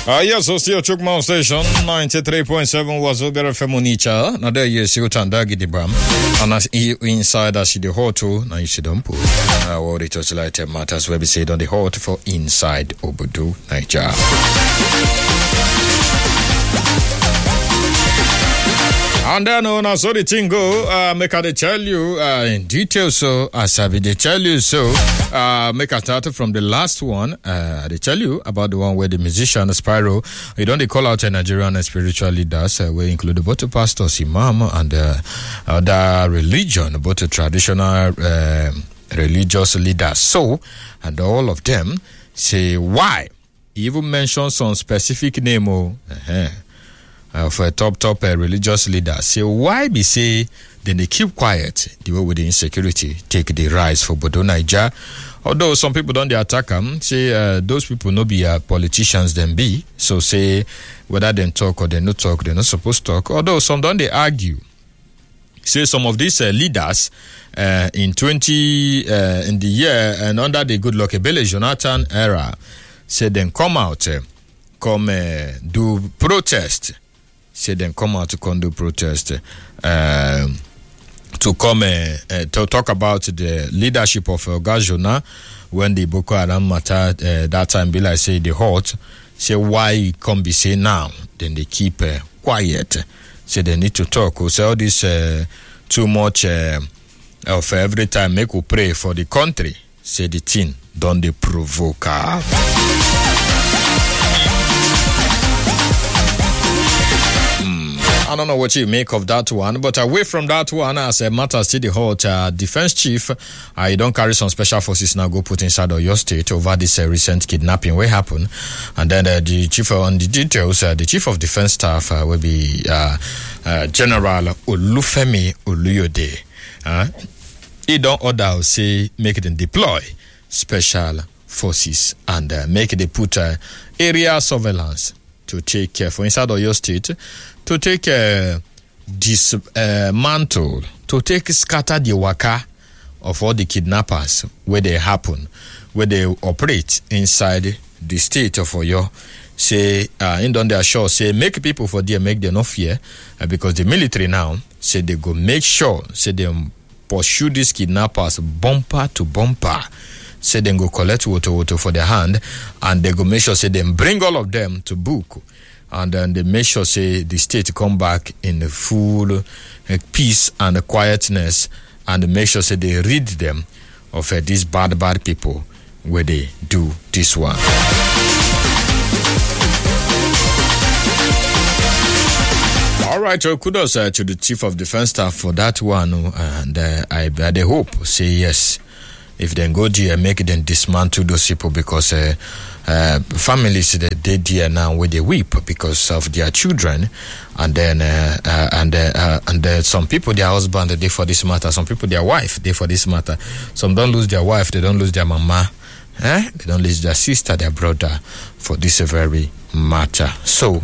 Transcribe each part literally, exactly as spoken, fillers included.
Uh, yes, so still Chukma Station, ninety-three point seven was Obera Femunicha. Now there you see Utandagi the Bram. And as inside as the hotel, now you see them put. Uh, what it was like matters where we say on the hot for inside Obudu, Nigeria. And then on uh, so the thing go, uh, make I tell you uh, in detail. So as I be they tell you so, uh, make I start from the last one. Uh, they tell you about the one where the musician Spyro, you don't they call out a Nigerian spiritual leaders, uh, we include both the pastors, imam, and uh, other religion, both the traditional uh, religious leaders. So, and all of them say why. He even mention some specific name. Oh, uh-huh. Uh, for a top top uh, religious leader, say why be say then they keep quiet the way with the insecurity take the rise for Bodo Naija. Although some people don't they attack them, say uh, those people no be uh, politicians them be, so say whether they talk or they no talk, they're not supposed to talk. Although some don't they argue, say some of these uh, leaders uh, in twenty uh, in the year and under the Goodluck Ebele Jonathan era, say then come out, uh, come uh, do protest. Say them come out to condo protest uh, to come uh, uh, to talk about the leadership of uh, Gajona when the Boko Haram matter uh, that time be like say the hot. Say why come be say now? Then they keep uh, quiet. Say they need to talk. Say all this uh, too much uh, of every time make we pray for the country. Say the thing don't they provoke. I don't know what you make of that one, but away from that one, as a matter still the hot uh, defense chief, I uh, don't carry some special forces now go put inside of your state over this uh, recent kidnapping where happened, and then uh, the chief on the details, uh, the chief of defense staff uh, will be uh, uh, General Olufemi Oluyode. Uh, he don't order say make them deploy special forces and uh, make they put uh, area surveillance to take care for inside of your state. To take uh, dismantle, uh, to take scatter the waka of all the kidnappers where they happen, where they operate inside the state of Oyo. Say, uh, in their show, say, make people for there, make them no fear, uh, because the military now, say, they go make sure, say, they pursue these kidnappers bumper to bumper. Say, they go collect water, water for their hand, and they go make sure, say, they bring all of them to book. And then they make sure, say, the state come back in full uh, peace and uh, quietness, and make sure, say, they rid them of uh, these bad, bad people where they do this one. All right, so kudos uh, to the chief of defense staff for that one, and uh, I, I they hope, say yes, if they go there, make them dismantle those people, because uh, uh, families that they there now where they weep because of their children, and then uh, uh, and uh, uh, and uh, some people their husband they for this matter, some people their wife they for this matter. Some don't lose their wife, they don't lose their mama, eh? They don't lose their sister, their brother for this very matter. So.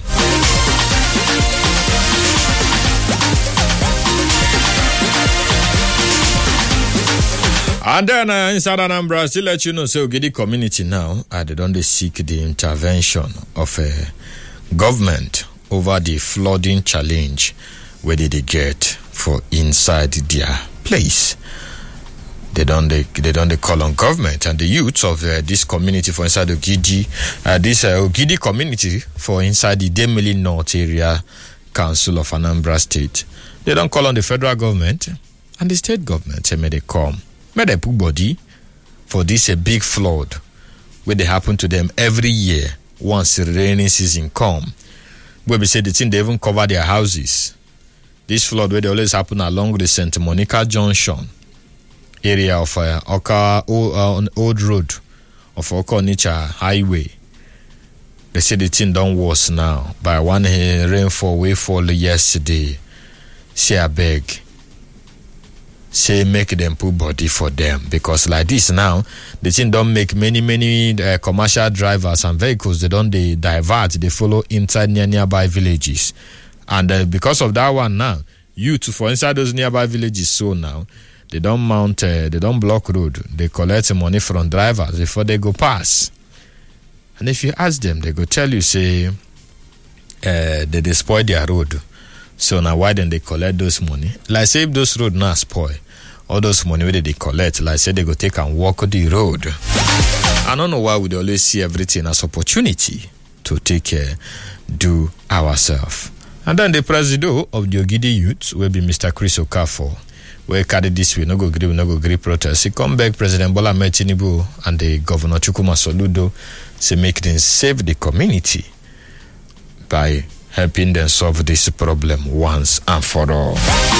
And then uh, inside Anambra, still let you know, so Ogidi community now, uh, they don't they seek the intervention of a uh, government over the flooding challenge where they, they get for inside their place. They don't they, they don't they call on government and the youths of uh, this community for inside Ogidi, uh, this uh, Ogidi community for inside the Demili North area council of Anambra State. They don't call on the federal government and the state government. Say may they come. May they put body for this a big flood where they happen to them every year once the rainy season come. Where we say the thing they even cover their houses. This flood where they always happen along the Saint Monica Junction area of uh, Oka old, uh, old road of Oka Onitsha Highway. They say the thing don't worse now. By one rainfall we fall yesterday. Say I beg. Say make them put body for them, because like this now the thing don't make many many uh, commercial drivers and vehicles they don't they divert, they follow inside near nearby villages, and uh, because of that one now youth for inside those nearby villages, so now they don't mount uh, they don't block road, they collect money from drivers before they go pass. And if you ask them, they go tell you, say, uh, they, they spoil their road. So now why then they collect those money? Like say if those road now spoil, all those money where they collect, like say they go take and walk the road. I don't know why we always see everything as opportunity to take care, do ourselves. And then the president of the Ogidi youth will be Mister Chris Okafor. Where carry this way, no go agree, no go agree protest. He come back, President Bola Ahmed Tinubu and the Governor Chukwuma Soludo say make them save the community by helping them solve this problem once and for all.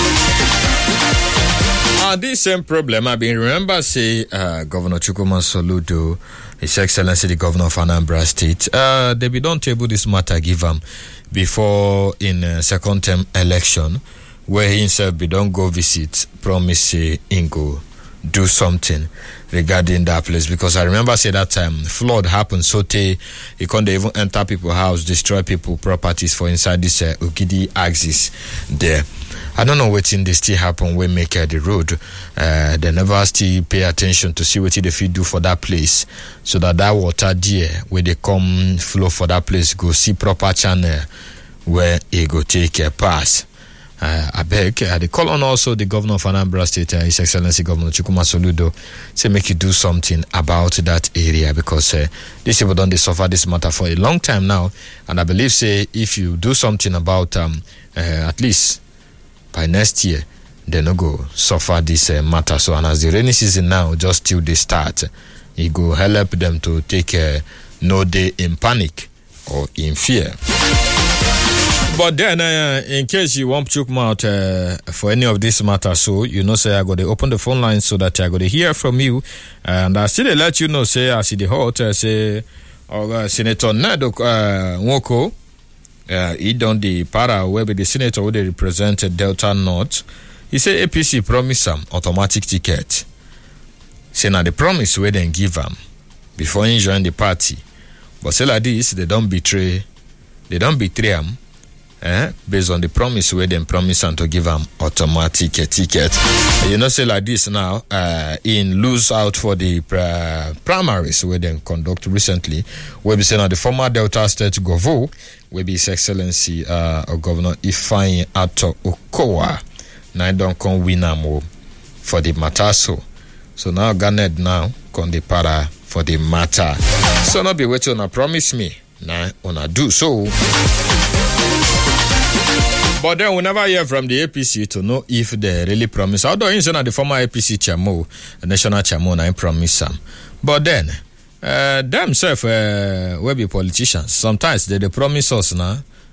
And this same problem, I been remember say uh, Governor Chukwuma Soludo, His Excellency the Governor of Anambra State, uh, they be don't table this matter give him before in uh, second term election, where he himself be don't go visit, promise say he go do something regarding that place. Because I remember say that time flood happened, so they he can't even enter people's house, destroy people properties for inside this uh, Ogidi axis there. I don't know what thing they still happen when make uh, the road. Uh, they never still pay attention to see what they fit do for that place, so that that water there where they come flow for that place go see proper channel where it go take a pass. Uh, I beg, uh, they call on also the governor of Anambra State, uh, His Excellency Governor Chukwuma Soludo, say make you do something about that area, because uh, these people don't they suffer this matter for a long time now, and I believe say if you do something about um uh, at least by next year, they no go suffer this uh, matter. So, and as the rainy season now just till they start, it go help them to take uh, no day in panic or in fear. But then, uh, in case you want to choke me out uh, for any of this matter, so you know, say I got to open the phone line so that I got to hear from you, and I still let you know, say I see the hot, uh, say, or uh, Senator Nado uh, Nwoko, uh, he done the para where the senator where they represented Delta North. He said A P C promised him automatic ticket. Say now the promise where they give him before he join the party, but say like this, they don't betray, they don't betray him. Eh, based on the promise where them promise and to give them automatic uh, ticket. You know, say like this now, uh, in lose out for the uh, primaries where they conduct recently, where we say now the former Delta State Govo, where be His Excellency uh, or Governor Ifeanyi Ato Okowa, now don't come win more for the matter. So, so now Garnet now con the para for the matter. So not be waiting on promise me, now on a do so. But then we never hear from the A P C to know if they really promise. Although in the former A P C Chamo, national Chamo, I promise them. But then, uh, themselves, uh, will be politicians. Sometimes they, they promise us now,